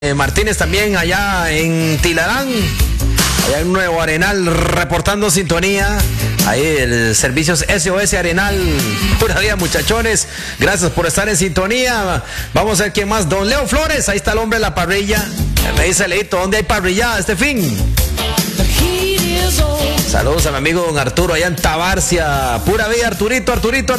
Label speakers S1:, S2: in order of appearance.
S1: Martínez también allá en Tilarán, allá en Nuevo Arenal, reportando sintonía. Ahí el Servicios SOS Arenal. Pura vida, muchachones. Gracias por estar en sintonía. Vamos a ver quién más. Don Leo Flores, ahí está el hombre de la parrilla. Me dice Leito, ¿dónde hay parrillada este fin? Saludos a mi amigo don Arturo allá en Tabarcia. Pura vida, Arturito.